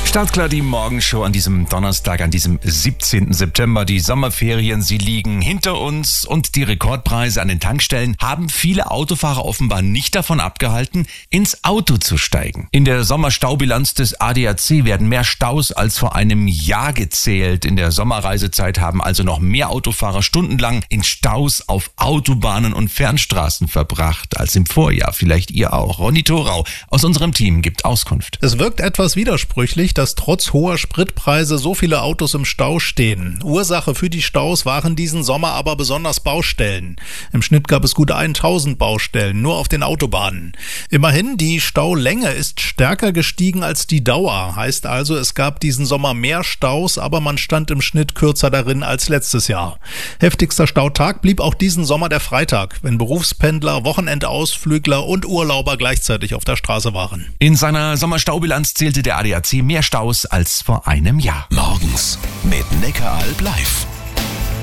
Startklar die Morgenshow an diesem Donnerstag, an diesem 17. September. Die Sommerferien, sie liegen hinter uns und die Rekordpreise an den Tankstellen haben viele Autofahrer offenbar nicht davon abgehalten, ins Auto zu steigen. In der Sommerstaubilanz des ADAC werden mehr Staus als vor einem Jahr gezählt. In der Sommerreisezeit haben also noch mehr Autofahrer stundenlang in Staus auf Autobahnen und Fernstraßen verbracht als im Vorjahr. Vielleicht ihr auch. Ronny Thorau aus unserem Team gibt Auskunft. Es wirkt etwas widersprüchlich, dass trotz hoher Spritpreise so viele Autos im Stau stehen. Ursache für die Staus waren diesen Sommer aber besonders Baustellen. Im Schnitt gab es gut 1000 Baustellen, nur auf den Autobahnen. Immerhin, die Staulänge ist stärker gestiegen als die Dauer. Heißt also, es gab diesen Sommer mehr Staus, aber man stand im Schnitt kürzer darin als letztes Jahr. Heftigster Stautag blieb auch diesen Sommer der Freitag, wenn Berufspendler, Wochenendausflügler und Urlauber gleichzeitig auf der Straße waren. In seiner Sommerstaubilanz zählte der ADAC mehr Staus als vor einem Jahr. Morgens mit Neckaralb live.